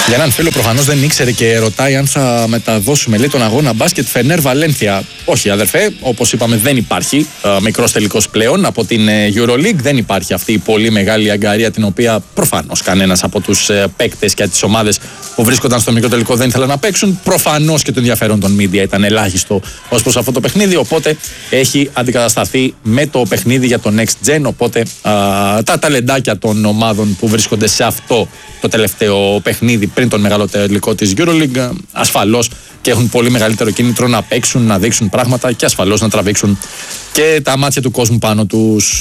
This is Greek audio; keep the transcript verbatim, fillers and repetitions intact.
Για έναν φίλο προφανώς δεν ήξερε και ρωτάει αν θα μεταδώσουμε, λέει, τον αγώνα μπάσκετ Φενέρ Βαλένθια. Όχι, αδερφέ, όπως είπαμε, δεν υπάρχει ε, μικρός τελικός πλέον από την ε, EuroLeague. Δεν υπάρχει αυτή η πολύ μεγάλη αγκαρία, την οποία προφανώς κανένας από τους ε, παίκτες και τις ομάδες που βρίσκονταν στο μικρό τελικό δεν ήθελε να παίξουν. Προφανώς και το ενδιαφέρον των media ήταν ελάχιστο ως προς αυτό το παιχνίδι. Οπότε έχει αντικατασταθεί με το παιχνίδι για το Next Gen. Οπότε α, τα ταλεντάκια των ομάδων που βρίσκονται σε αυτό το τελευταίο παιχνίδι πριν τον μεγάλο τελικό της EuroLeague, ασφαλώς και έχουν πολύ μεγαλύτερο κίνητρο να παίξουν, να δείξουν πράγματα και ασφαλώς να τραβήξουν και τα μάτια του κόσμου πάνω τους.